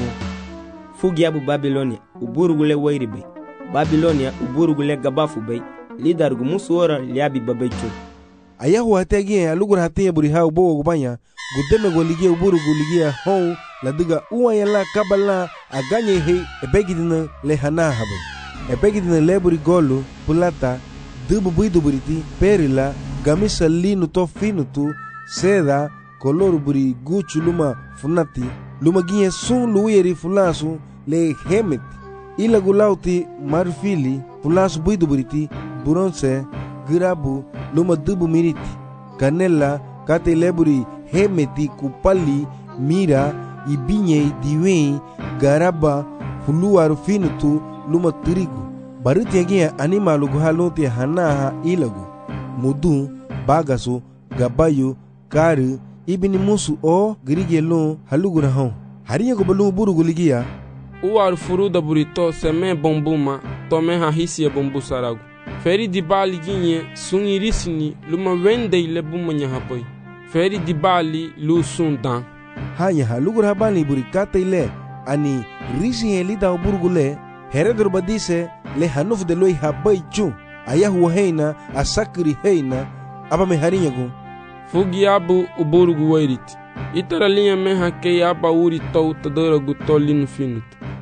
fugi abu Babilonia uburugule wairibe Babilonia uburugule gabafu bay lidar gumusuora liabi babaicho ayahu ategi alugur hatia buriha ubo gubanya gudeme go ligia uburugu ligia hon la diga uwayala kabala aganye he ebegidina le hana habe ebegidina leburi golo pulata dubu buidu buriti perila gamisa linu to finutu seda kolor buri guchu luma funati luma gie sun luiri fulasu le hemet ila gulauti marfili fulasu buidu buriti bronze grabu luma dubu miriti canela kate leburi hemeti kupali mira ibinye diwe garaba fuluar finutu luma turigu baruti agia animalu guhaloti hanaha ilagu mudu bagasu gabayu karu ibini musu o grigelo halugura hon hariya go balu burugu ligia uar furuda burito seme bombuma tome ha hisia bombu saragu feri di bali ginye sungirisini luma wende ile bumanya hapoi feri di bali lu sundan hanya halugura bali burikata ile ani risi helida burugule heredur badise le hanuf de loi habai chu ayahu heina asakri heina aba me hariya go fugi abu uburugu wairiti itara linha meha ke aba uri tau tadara gutolinu finut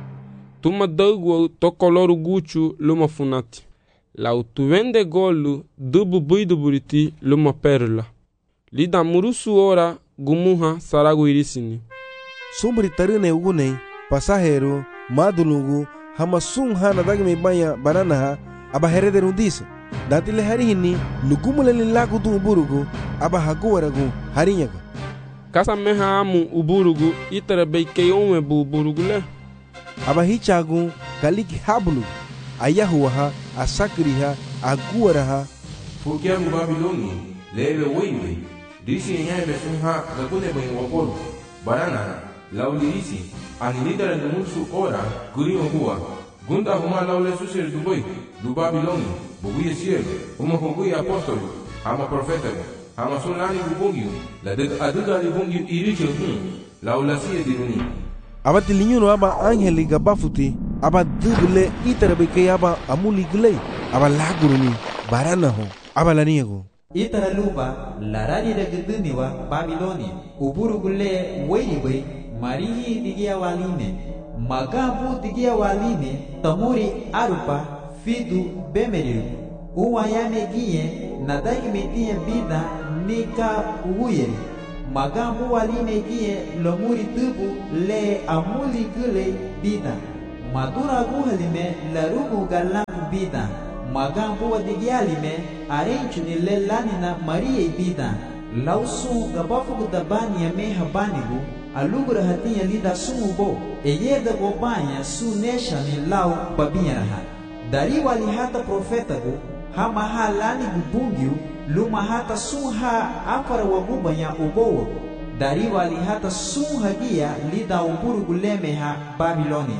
tuma dagu to koloru guchu luma funati lau tu vende golu dubu buidu buriti luma perla lida murusu ora gumuha saragu irisini sumbri tarine ugune pasahero madulugu hama sun hana dagme banya banana aba herederu dise datile harihini lugumule lilagu du uburugu aba haguwaragu harinyaga kasa meha amu uburugu itara beike onwe bu uburugu le aba hichagu kaliki hablu ayahuha asakriha aguwaraha fukia mu Babiloni lebe weiwe disi nyabe sunha gakune bwen wapolu barana laulirisi anilidara numusu ora kurimo huwa gunda huma laule susir dubai du Babiloni buguye cielo uma buguye apostolo ama profeta ama sunani bubungi la de aduga ni bungi iriche hum laula sie dinuni abati linyuno aba angeli gabafuti aba dubule itarabe ke aba amuli glei aba laguruni barana ho aba laniego itara luba larari de gduni wa Babiloni uburu gule weibe marihi digia waline magabu digia waline tamuri arupa fidu bemeriru uwayame gie nadai metia vida nika uye magambu waline gie lomuri tubu le amuli gule bida madura guhalime larugu galangu bida magambu wadigialime arenchuni le lanina marie bida lausu gabafu dabani ya meha banigu alugra hatinya lida sumubo eyeda gobanya su nesha ni lau babiyaraha dari wali hata profeta gu hama halani gubungiu luma hata suha afara wagubanya ubowo dari wali hata suha gia lida uburu gulemeha Babilonia.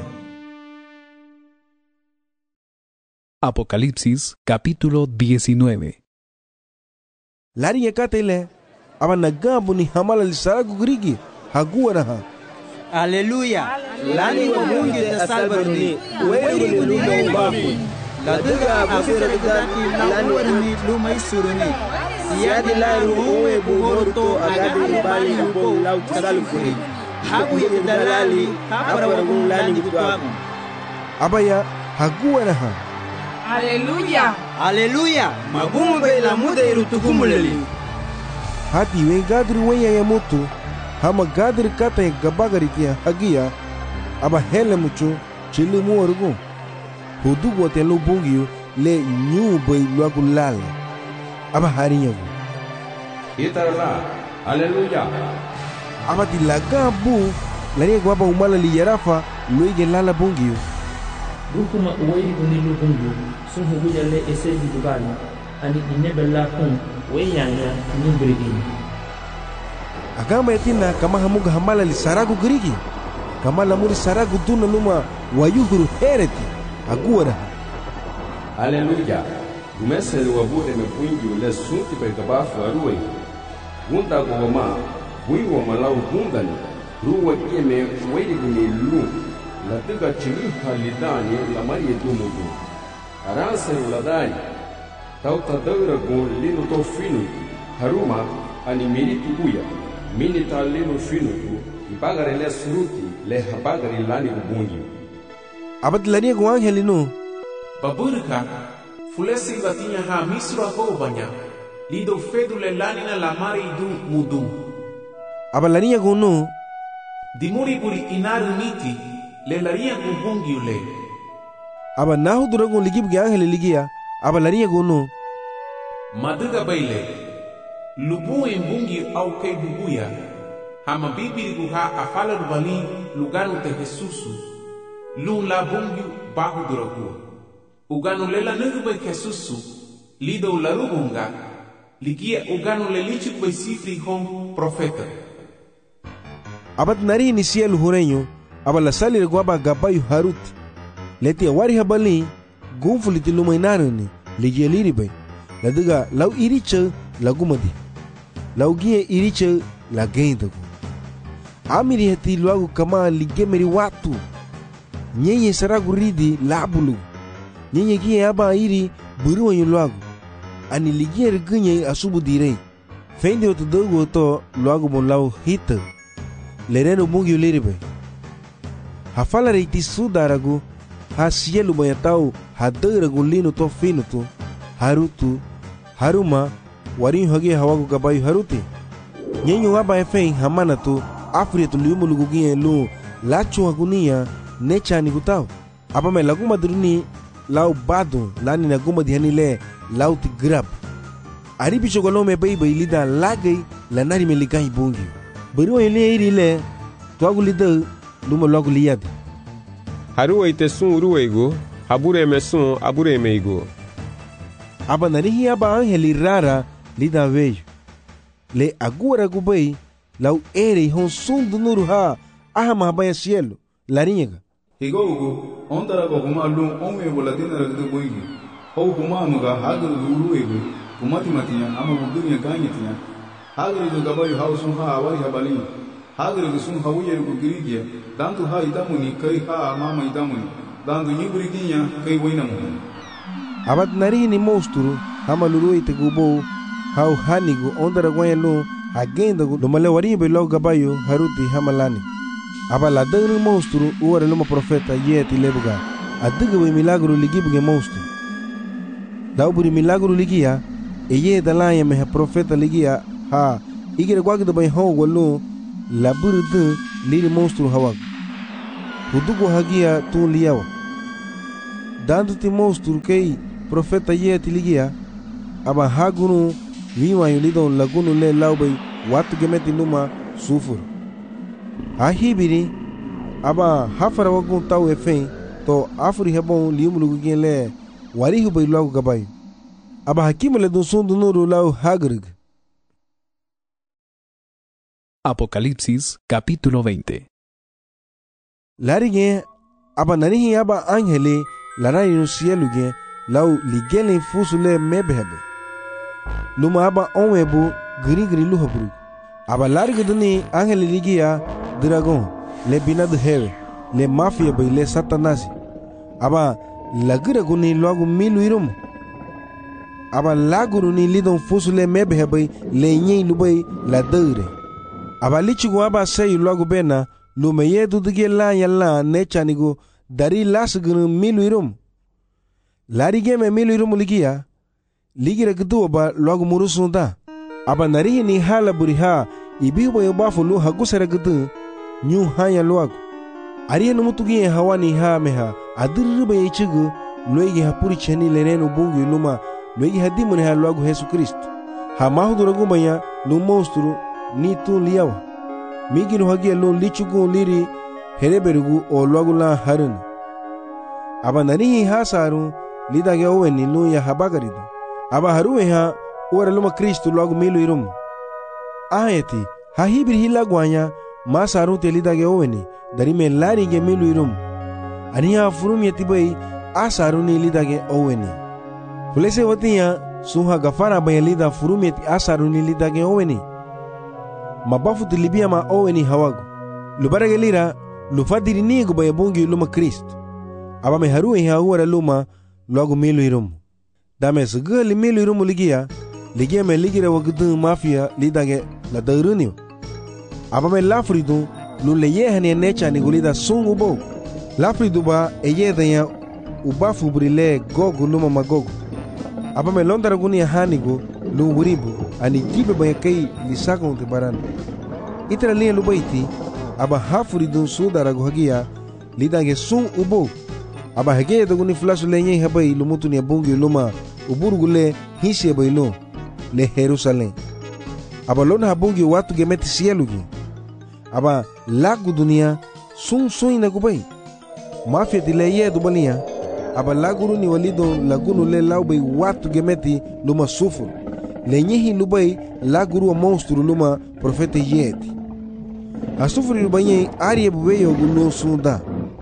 Apocalipsis capítulo diecinueve. Lari yakatele aba nagambu ni hamala lisaragu grigi haguaraha. Aleluya. Lani wabungi da salvaruni wewe ni bafu. La duga abusira bidaki lani warni luma isuruni. Siyadi la ruwe bugorto agadi bali ubo lau tasalufuni. Hagu yedalali hapara wagun lani kutwamu. Abaya haguaraha. Aleluya. Aleluya. Magumu be la mude irutukumuleli. Hati we gadri weya ya mutu hama gadri kata ya gabagari kia hagia aba hele mucho chili muorugu hudu wote lo bungiu le nyu bay luagu lale aba harinyagu itarala. Aleluya. aba tilaga bu lani gwaba umala li yarafa luige lala bungiu Rukuma uwairi kunilu bungu sun huguja le esebi dubali ani inebella kun weyanya nimbrigini agama yatina kama hamuga hamala li saragu grigi kama lamuri saragu duna luma wayuhuru hereti aguara. Aleluya. Gumesele wabude mepungi le sunti pe gabafu aruwe gunda goma wiwa malau gundani ruwa kieme weidi guni lu la tuga chimi halidani la marie dumudu aranse uladani tauta daura gun linu to finu haruma ani mini tubuya mini ta linu finu tu ibagare le suruti le habagare lani ubungi abad lani gu angelinu baburka fulesi batinya ha misra ko banya lido fedule lani na la mari du mudu abalania gu no dimuri puri inaru niti le laria gu bungi ule aba nahu duragun ligib ge angel ligia abalania gu no maduga baile lubu embungi au kei bubuya hama bibiri guha afala rubali luganu te Jesusu lun la bungi bahu duragu uganu lela nugu Jesusu lido la rubunga ligia uganu le lichu bei sifri hon profeta abad nari ni cielo hureño abala salir guaba gabayu haruti leti wari habali gunfuliti lumainarani ligia liribe la diga lau iricha la gumadi lau gie iricha la gendagu amiri hati luagu kama ligemeri watu nyenye saragu ridi labulu nyenye gie aba iri buru wanyu luagu ani ligie rigunye asubu direi fendi otu dogu oto luagu mon lau hita lereno mungi liribe hafala reiti sudaragu ha cielo mayatau ha daragu lino to fino tu harutu haruma warin hage hawagu gabayu haruti nyenyo aba efein hamana tu afri tu liumu lugugie lu lachu agunia necha ni gutau aba me laguma durni lau badu lani na guma dihani le lau ti grab aribi chogolo me beibe lida lagai lanari me ligai bungi buru ele iri le tu agu lida luma logu liad haruwe te sun ruwego habure me sun abure me igo aba narihi aba angeli rara lida vejo le agora gubei lau ere hon sundu nuru ha ahama baya cielo laringa higogo ondara go kuma lu onwe boladina ragde boingi ho kuma muga hagar guru ego kuma timatiya ama budunya ganyatiya hagar go gabayu hausun ha awari habali hagar go sun hawiye go girigia dantu ha idamuni kai ha mama idamuni dantu nyiburiginya kai wainamu abad narihi ni monstru hama lurui te gubo hau hanigu ondara gwayalo agenda gu lomale waribe lo gabayo haruti hamalani aba la dagri monstru uware loma profeta yeti lebuga adiga we milagro ligibuge monstru la uburi milagro ligia eye dalaya me profeta ligia ha igere gwagda bay haw wallo la burdu liri monstru hawag hudugo hagia tu liyawa dandu ti monstru kei profeta yeti ligia aba hagunu viwa yulidon lagunu le laubay watu gemeti numa sufur ahibiri aba hafara wagun taw efen to afuri hebon liumlugu gen le warihu bay lagu gabay aba hakimu le dun sundu nuru lau hagrg. Apocalipsis capítulo veinte. Larige aba nanihi aba angele larai no cielo gen lau ligelen fusule mebhebe luma aba onwebu gri gri luhabru aba larige duni angele ligia dragon le binad hewe le mafia bay le satanasi aba lagira guni logo milu irum aba laguru ni lidon fusule mebhebe le nyi lubay la deure aba lichigu aba sayu logo bena lume yedu dige la yalla nechanigo dari lasgunu milu irum larige me milu irum ligia ligira gdu ba logo murusunda aba narihi ni hala buriha ibibo yobafu lu hagusera gdu nyu hanya logo ariya numutugi hawani ha meha adirba yichigu loigi hapuri cheni lereno bungu luma loigi hadimune ha logo Yesu Kristo ha mahuduragu banya lu monstru ni tu liyawa miginu hagia lo lichugu liri hereberugu o logo la harun aba nanihi hasaru lidage oweni lu ya habagaridu aba haruwe ha ora luma Kristo logo milu irum aheti ha hibir hilagwanya masaru te lidage oweni darime larige milu irum aniya furum yetibai asaru ni lidage oweni fulese watiya suha gafara bayalida furum yeti asaru ni lidage oweni mabafu tilibia ma oweni hawago lubarage lira lufadiri nigo bayabungi luma Kristo aba me haruwe ha ora luma logo milu irum dame sgali milu irum ligia ligia me ligira wagdu mafia lidage la daurunio aba me lafridu lule yehane necha ni gulida sungu bo lafridu ba eyedanya ubafu brile gogu luma magogu aba me londara guni hanigo lu wuribu ani gibe bayakai lisaka unte baran itara liya lubaiti aba hafuridu sudara gohagia lidage sun ubo aba hege daguni flasu lenye habai lumutu ni abungi luma uburugule hisi bailo le Jerusalem aba lona habungi watu gemeti sielugi aba lagu dunia sun sun inagubai mafia dileye dubalia aba laguru ni walido lagunu le laubay watu gemeti luma sufur lenyehi lubai laguru wa monstru luma profeta yeti asufuri lubanye ariye buweyo gulo sunda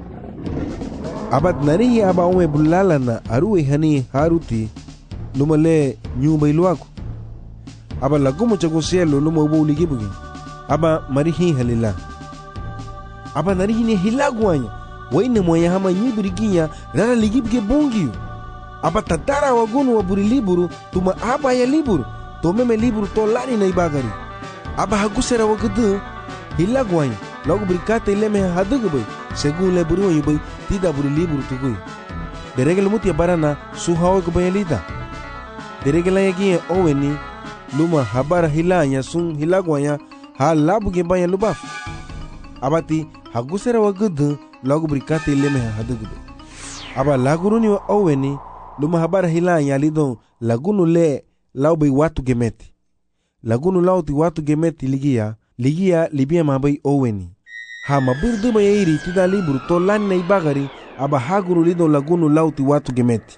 abad narihi aba ume bulalana aruwe hani haruti luma le nyumba iluaku aba lagumu chago cielo luma ubo uligibugi aba marihi halila aba narihi ni hilaguanya waine mwanya hama nyibiriginya rara ligibge bungiu aba tatara wagunu waburi liburu tuma aba ya liburu to meme liburu to lari na ibagari aba hagusera wagdu hilaguanya logo brikate ileme hadugubay según le buru yubay tida buri liburu tugui deregel mutia barana suhawa kubayalida deregela yagie oweni luma habara hilanya sun hilaguanya ha labuge banya lubaf abati hagusera wagdu logo brikate ileme hadugubay aba laguruni wa oweni luma habara hilanya lidon lagunu le laubay watu gemeti lagunu lauti watu gemeti ligia ligia libia mabay oweni ha mabirdu bayiri tida liburu to lani na ibagari aba haguru lidon lagunu lauti watu gemeti.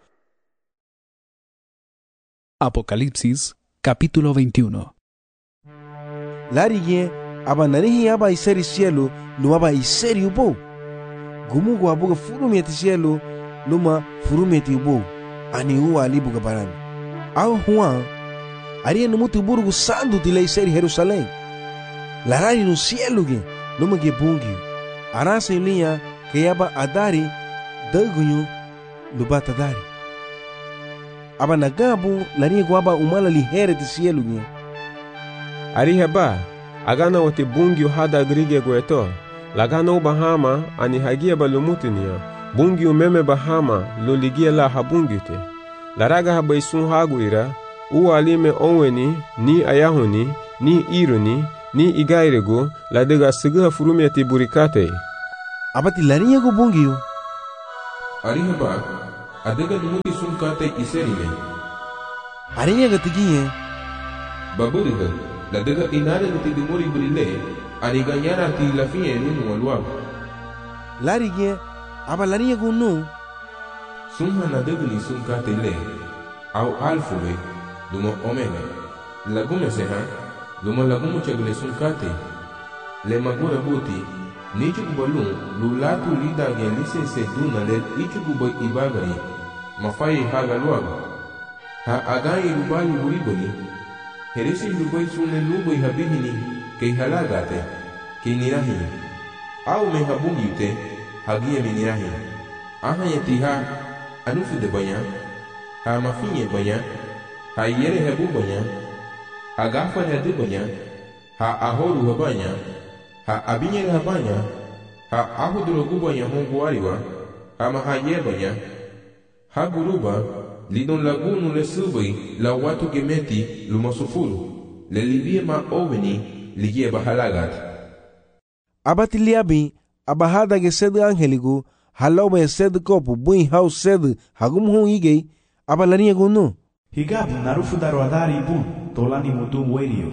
Apocalipsis capítulo veintiuno. Larige aba narihi aba iseri cielo luma aba iseri ubo gumugu abuga furumeti cielo luma furumeti ubo ani uwa alibuga barani au huwa ariya numuti burugu sandu tila iseri Jerusalem larari no cielo ge luma ge bungi arasa ilia ke yaba adari dagunyu lubata dari aba nagabu lariya gwaba umala lihere ti cielo ge ari heba agana wati bungi hada grige gweto lagano bahama ani hagia balumutinia bungi umeme bahama loligia la habungite laraga habaisun haguira uwa alime onweni ni ayahuni ni ironi ni igairego la dega siga furumeti burikate abati larinya go bungiyo arihaba adega numuti sunkate iserime arinya gatigiye baburiga la dega inare nuti dimuri burile ariga nyara ti lafie nunu walwa larinya aba larinya go no sumha na dega ni sunkate le au alfube duma omega lagume seha duma lagumu chegle sunkate le magura buti nichu kubalun lulatu lida gen lisense duna le ichu kuboy ibagari mafai haga luaga ha agai rubai buriboni heresi rubai sunne lubai habihini kei halagate kei nirahi au me habungi ute hagie me nirahi aha yetiha anufu de banya ha mafinye banya ha yere hebu banya ha gafa hedi banya ha ahoru habanya ha abinyere habanya ha ahudrogu banya hongu ariwa ha mahaye banya ha guruba lidon lagunu le subai la watu gemeti lumasufuru le libie ma oveni ligie bahalagat abati liabi abahada ge sed angeligo halobe sed kopu bui hau sed hagum hu ige abalania gunu higab narufu darwadari bun tolani mutum werio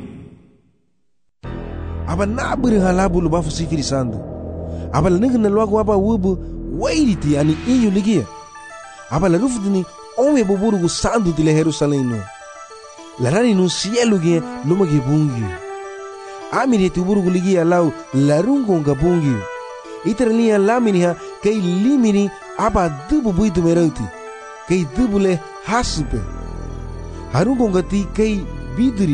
aba nabiri halabu lubafu sifiri sandu aba lanigna lwago aba wubu wairiti ani inyu ligia aba la rufdini onwe buburugu sandu tile Jerusalém no larani no cielo ge luma ge bungi amiri tu burugu ligia lau larungo nga bungi iterlia laminiha kay limini aba dubu buitu merauti kay dubule hasupe harungo ngati kay bidri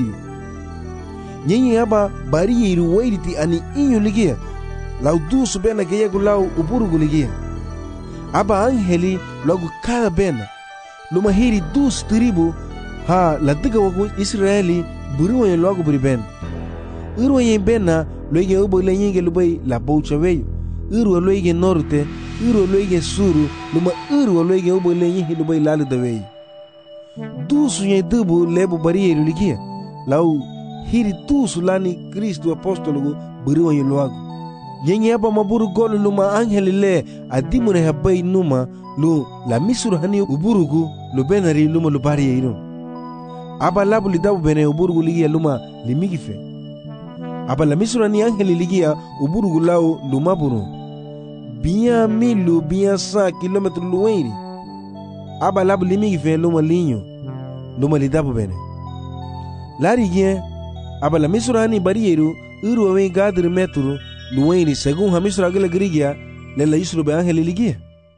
nyenye aba bari iru wairiti ani inyu ligia lau dusu bena geyego lau uburugu ligia aba angeli logo cada bena luma hiri dus tribu ha ladiga wagu Israeli buriwa yen logo buri ben irwa yen bena loige ubo lenyenge lubai la boucha weyo irwa loige norte irwa loige suru luma irwa loige ubo lenyenge lubai lalu da weyo dusu yen dubu lebo bari yeru ligia lau hiri dusu lani Kristo apostolo buriwa yen logo nyenye aba maburu golu luma angeli le adimune habai numa lu la misuru hani uburugu lu benari luma lu bari yeiro aba labu lidabu bene uburugu ligia luma limigife aba la misuru hani angeli ligia uburugu lau luma buru biya milu biya sa kilometru luweiri aba labu limigife luma linyo luma lidabu bene lari gie aba la misuru hani bari yeiro iru awe gadri metru luweiri según hamisura gele grigia le la isru be angeli ligia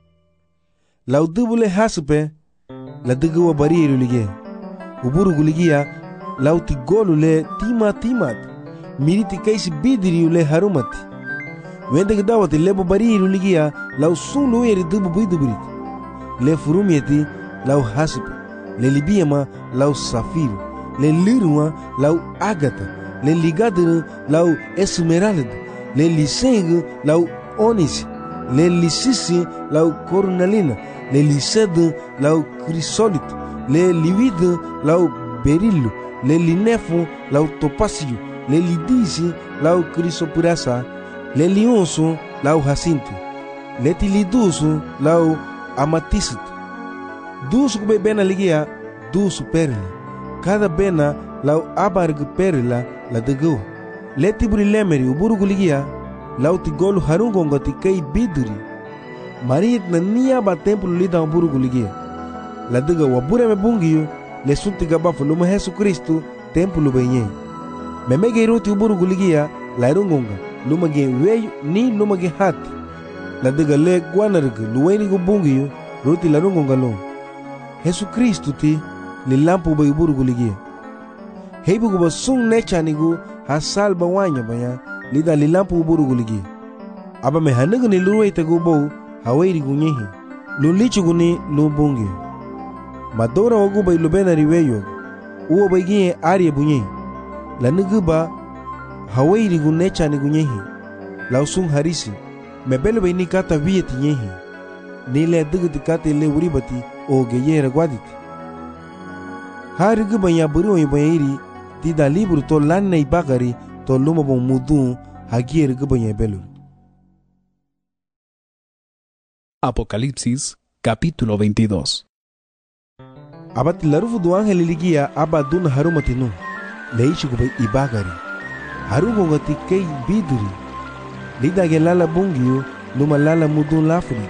la udubule hasupe la dugu bariru ligia uburu guligia la utigolu le tima timat miriti kaisi bidiri le harumati wende gdawati le bariru ligia la usun luweiri dubu biduburit le furumieti la hasupe le libiama la safiru le liruma la agata le ligadru la esmeralda le liseng lau onis le lisisi lau cornalina le lised lau crisolito le livid lau berillo le linefu lau topasio le lidisi lau crisopurasa le lionso lau jacinto le tiliduso lau amatista dusu kube bena ligia dusu perla cada bena lau abarg perla la dego le tiburi lemeri uburugu ligia lauti golu harungo ngoti kei biduri mariet na niya ba templo lida uburugu ligia la diga wabure me bungiyo le sunti gabafu luma Jesu Kristo templo benye memege iruti uburugu ligia la irungonga luma ge weyo ni luma ge hati la diga le guanarga luweni gu bungiyo ruti la rungonga lo Jesu Kristo ti li lampu ba uburugu ligia heibu gu basung nechanigu ha salba wanya banya lida lilampu uburugu ligi aba me hanaga ni luwe tagu bo hawairi gunyehi lu lichu guni lu bungi madora wagu bay lubena riweyo uwo bay gie ariye bunyehi la nuguba hawairi gunecha ni gunyehi la usung harisi me bele bay ni kata viyeti nyehi ni le digiti kate le uribati o geyera gwaditi hari ge banya buru o bayiri ti da libro to lan nei bagari to luma bon mudu hagier ge banya belu. Apocalipsis capítulo veintidós. Abat larufu do ángel ligia abadun harumatinu leichi go bay ibagari harugo gati kei biduri lida gelala bungiu luma lala mudun lafri.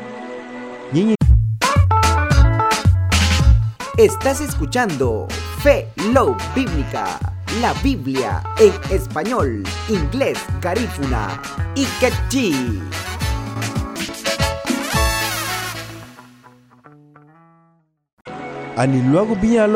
Estás escuchando Fe Low Bíblica, la Biblia en español, inglés, garífuna y quechí. Ani luego bien